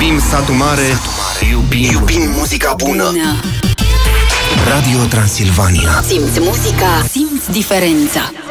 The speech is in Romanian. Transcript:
Trăim satul mare, iubim muzica bună. Radio Transilvania. Simți muzica, simți diferența.